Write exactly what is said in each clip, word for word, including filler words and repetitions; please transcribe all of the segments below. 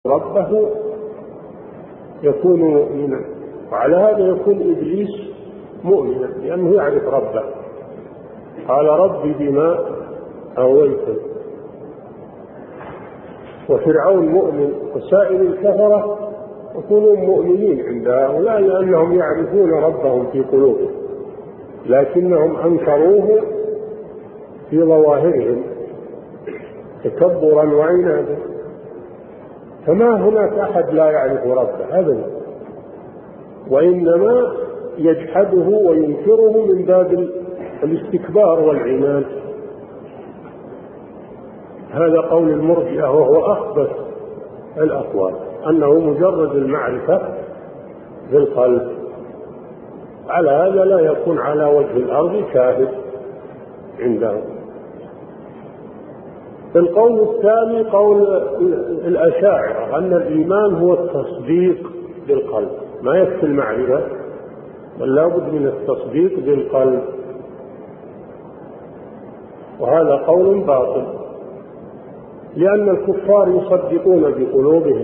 ربه يكون مؤمنا، وعلى هذا يكون إبليس مؤمنا لأنه يعرف ربه. قال ربي بما أغويتني. وفرعون مؤمن، وسائر الكفرة يكونون مؤمنين عند هؤلاء لأنهم يعرفون ربهم في قلوبهم، لكنهم أنكروه في ظواهرهم تكبرا وعنادا. فما هناك أحد لا يعرف ربه أبدا، وإنما يجحده وينكره من باب الاستكبار والعناد. هذا قول المرجئة، وهو أخبث الأقوال، أنه مجرد المعرفة بالقلب. على هذا لا يكون على وجه الأرض كافر عندهم. القول الثاني قول الأشاعرة، أن الإيمان هو التصديق بالقلب، ما يكفي المعرفة بل لا بد من التصديق بالقلب، وهذا قول باطل، لأن الكفار يصدقون بقلوبهم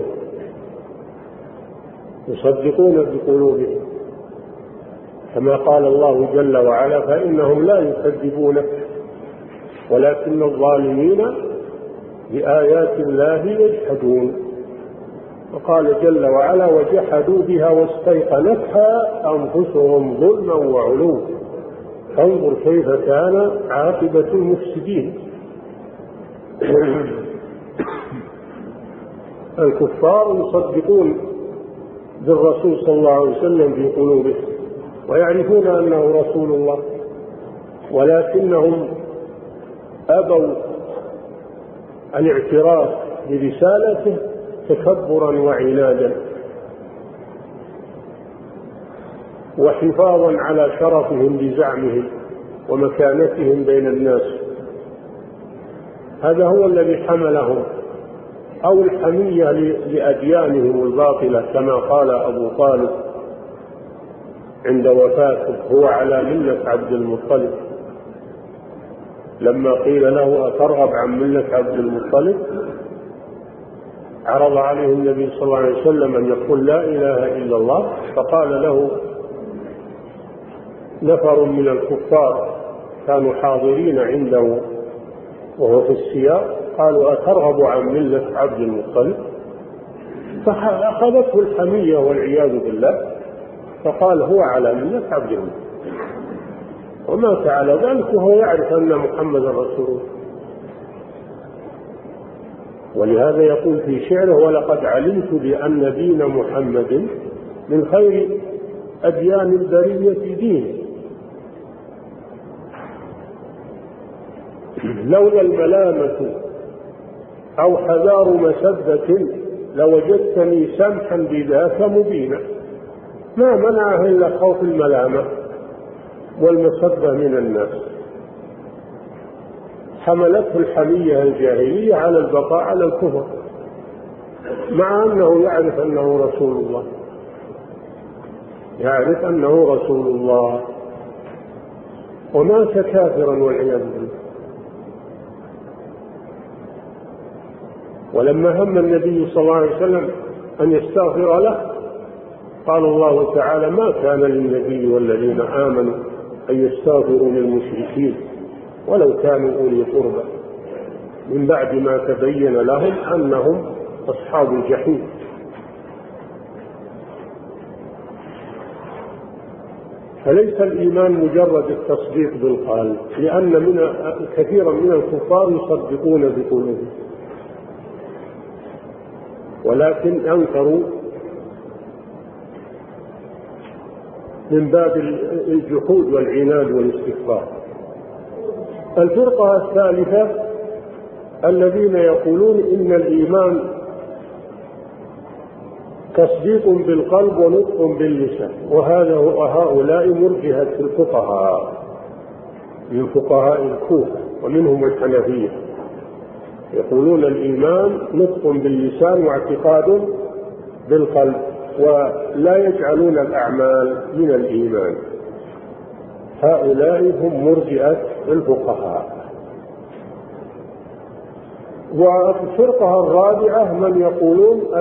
يصدقون بقلوبهم كما قال الله جل وعلا: فإنهم لا يكذبونك ولكن الظالمين بآيات الله يجحدون. وقال جل وعلا: وجحدوا بها واستيقنتها أنفسهم ظلما وعلوا فانظر كيف كان عاقبة المفسدين. الكفار يصدقون بالرسول صلى الله عليه وسلم في قلوبهم ويعرفون أنه رسول الله، ولكنهم أبوا الاعتراف برسالته تكبرا وعنادا وحفاظا على شرفهم بزعمهم ومكانتهم بين الناس. هذا هو الذي حملهم، أو الحمية لأديانهم الباطلة، كما قال أبو طالب عند وفاته: هو على ملة عبد المطلب. لما قيل له: أترغب عن ملة عبد المطلب؟ عرض عليه النبي صلى الله عليه وسلم أن يقول لا إله إلا الله، فقال له نفر من الكفار كانوا حاضرين عنده وهو في السياق، قالوا: أترغب عن ملة عبد المطلب؟ فأخذته الحمية والعياذ بالله، فقال: هو على ملة عبد المطلب، ومات على ذلك وهو يعرف أن محمد رسول الله. ولهذا يقول في شعره: ولقد علمت بأن دين محمد من خير أديان البرية دين، لولا الملامة أو حذار مسبة لوجدتني سمحا بذاك مبينا. ما منعه إلا خوف الملامة والمسبة من الناس، حملته الحمية الجاهلية على البقاء على الكفر، مع أنه يعرف أنه رسول الله يعرف أنه رسول الله ومات كافرا والعياذ بالله. ولما هم النبي صلى الله عليه وسلم أن يستغفر له، قال الله تعالى: ما كان للنبي والذين آمنوا أن يستغفروا للمشركين ولو كانوا أولي قربى من بعد ما تبين لهم أنهم أصحاب الجحيم. فليس الإيمان مجرد التصديق بالقلب، لأن من كثيرا من الكفار يصدقون بقلوبهم ولكن أنكروا من باب الجحود والعناد والاستكبار. الفرقة الثالثة الذين يقولون إن الإيمان تصديق بالقلب ونطق باللسان، وهذا وهؤلاء مرجئة الفقهاء من فقهاء الكوفة ومنهم الحنفية، يقولون الإيمان نطق باللسان واعتقاد بالقلب، ولا يجعلون الأعمال من الإيمان. هؤلاء هم مرجئة الفقهاء. والفرقة الرابعة من يقولون